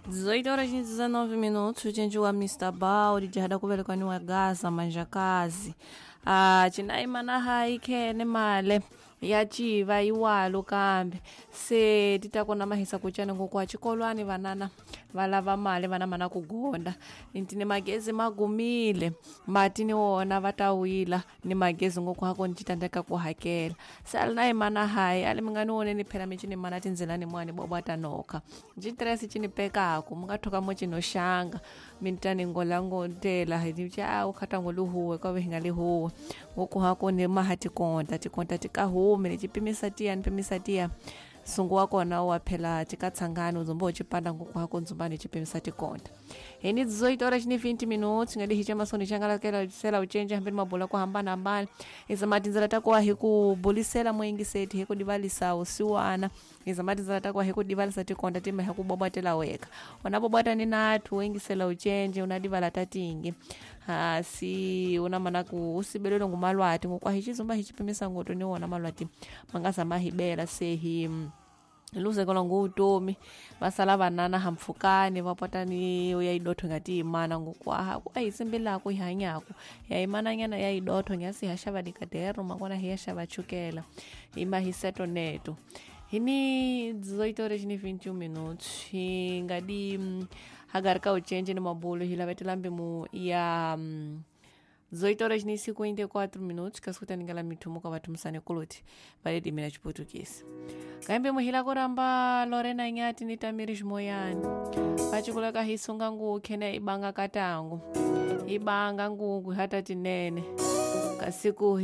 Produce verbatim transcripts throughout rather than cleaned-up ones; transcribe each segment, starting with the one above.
dezoito horas e dezenove minutos, gente wa mister Bauri jihada kuvelekwa ni wa Gaza manjakazi. Ah, chinai mana hai kene male ya chiva iwalo kambe se titakona mahisa kuchane ngokwa chikolwani vanana valava mali vana mana kugonda intini magezi magumile matini wona vatawila ni magezi ngokwako nichitandeka kuhakela salina imana hai ali mingani wone ni phela michini mana tinzela ni mwani bobata noka njitresi chini pekako mungathoka mochino shanga mintani ngola ngotela hidi cha ukhata ngoluhuwe kwa venga lihuwe ngokwako ni mahati konta tikonta tikahume ni chipimisa tia nipimisa tia sungu wako na waphela tikatsangana uzombo chipanda ngokwako nzumbani chipimisa tikonta heni dezoito horas ni vinte minutos ngadi hicha masoni changala kela sela uchenja hambeni mabola kwa hambana hambana izamati nzala takwa hiku bolisela mwingi seti hiku divalisa usiwana izamati nzala takwa hiku divalisa tikonta tima hiku bobatela weka wanabobata ni natu wengi sela uchenje unadivala tatingi ha si una manaku usibelelo ngumalwati ngokwa hichizomba hichipimisa ngoto ni wona malwati mangasa mahibela sehi luze kola ngutomi basala banana hamfukane bapatani uyayidotho ngati imana ngokwa ayisimbela ko ihanyako yayimana nyana yayidotho ngasi hashaba dikadero makona hiyashaba chukela ima hiseto neto hini dezoito horas e vinte e um minutos ngadi hagarka uchenje ni mabulo hilavetelambe mu ya dezoito horas e cinquenta e quatro minutos que escuta ningala mitumuka vatumsane kuluti vale dimina chiputukisi kambe muhila kuramba Lorena Nyati ni Tamiris Moyani pachikulaka hisunga ngu kene ibanga katangu ibanga ngu hata tinene kasiku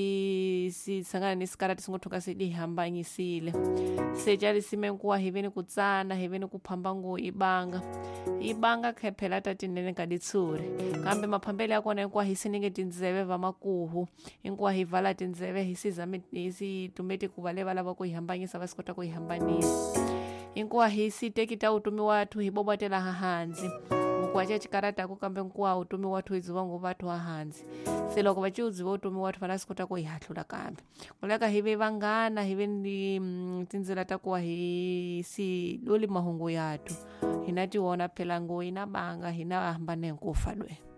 hi si sangana nisikara tisungotoka sidi hambanyisile sejali simenkuwa hiveni kutsana hiveni kuphamba ngu ibanga ibanga khephela tatinene kaditsuri kambe maphambele yakona kwa hisininge tinzeve vamakuhu inkwa hivala tinzeve hisiza hisi tumeti kuvale vala va kuihambanyisa vasikota kuihambanisa inkwa hisi tekita utumi watu hibobatela hahanzi mukwacha chikarata kukambe nkuwa utumi watu iziwa ngu vatu hahanzi seloko vachiudziwa utumi watu vanasikota kuihathula kambe kuleka hivi vangana hivi ndi mm, tinzela takuwa hisi luli mahungu yatu hinati wona phela ngo inabanga hina hambane nkufadwe